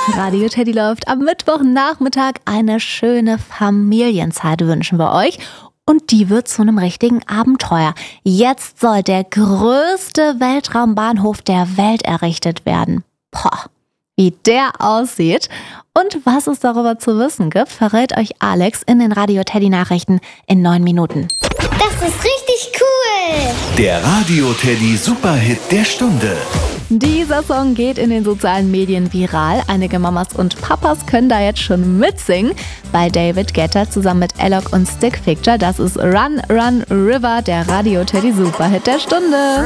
Radio Teddy läuft am Mittwochnachmittag. Eine schöne Familienzeit wünschen wir euch. Und die wird zu einem richtigen Abenteuer. Jetzt soll der größte Weltraumbahnhof der Welt errichtet werden. Boah, wie der aussieht und was es darüber zu wissen gibt, verrät euch Alex in den Radio Teddy Nachrichten in 9 Minuten. Das ist richtig cool! Der Radio Teddy Superhit der Stunde. Dieser Song geht in den sozialen Medien viral. Einige Mamas und Papas können da jetzt schon mitsingen. Bei David Guetta zusammen mit Alok und Stick Picture. Das ist Run, Run, River, der Radio Teddy Superhit der Stunde.